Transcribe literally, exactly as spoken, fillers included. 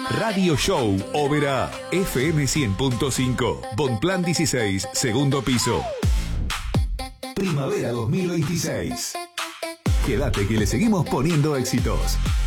Radio Show Oberá, F M cien punto cinco, Bonplan dieciséis, segundo piso. Primavera dos mil veintiséis. Quédate que le seguimos poniendo éxitos.